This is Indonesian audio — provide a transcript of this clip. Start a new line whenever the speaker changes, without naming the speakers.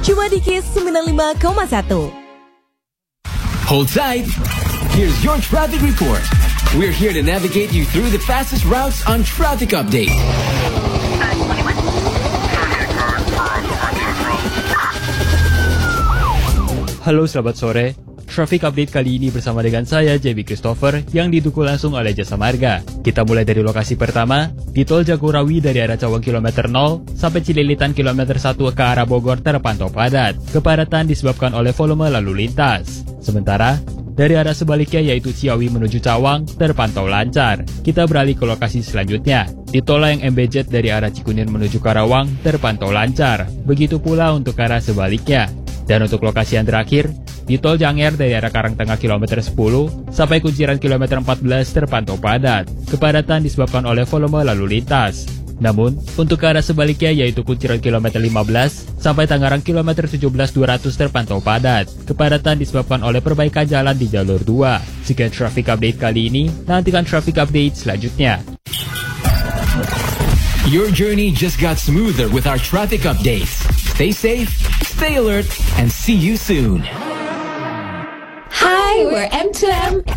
Cuma di Kiss 95,1.
Hold tight. Here's your traffic report. We're here to navigate you through the fastest routes on Traffic Update.
Halo selamat sore. Traffic Update kali ini bersama dengan saya, JB Christopher, yang didukung langsung oleh Jasa Marga. Kita mulai dari lokasi pertama, di Tol Jagorawi dari arah Cawang kilometer 0 sampai Cililitan kilometer 1 ke arah Bogor terpantau padat. Kepadatan disebabkan oleh volume lalu lintas. Sementara, dari arah sebaliknya yaitu Ciawi menuju Cawang terpantau lancar. Kita beralih ke lokasi selanjutnya. Di Tol Layang MBZ dari arah Cikunir menuju Karawang terpantau lancar. Begitu pula untuk arah sebaliknya. Dan untuk lokasi yang terakhir, di Tol Janger dari arah Karangtengah kilometer 10 sampai Kunciran kilometer 14 terpantau padat. Kepadatan disebabkan oleh volume lalu lintas. Namun, untuk arah sebaliknya yaitu Kunciran kilometer 15 sampai Tangerang kilometer 17.200 terpantau padat. Kepadatan disebabkan oleh perbaikan jalan di jalur 2. Sekian Traffic Update kali ini, nantikan Traffic Update selanjutnya.
Your journey just got smoother with our traffic updates. Stay safe, stay alert, and see you soon.
Hi, we're M2M.